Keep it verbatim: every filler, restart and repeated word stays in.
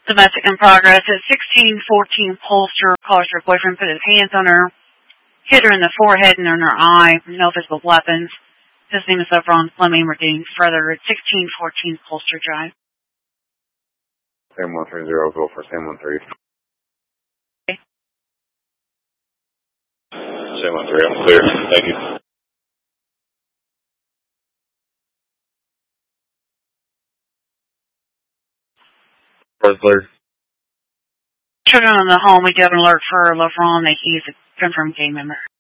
Domestic in progress at sixteen fourteen Polster. Calls her boyfriend put his hands on her, hit her in the forehead and in her eye. No physical weapons. His name is LaVron Fleming. We're getting further at sixteen fourteen Polster Drive. Sam one three zero, go for Sam one three. Okay. Sam one three, I'm clear. Thank you. First clear. Children in the home, we do have an alert for LaVron that he's a confirmed gang member.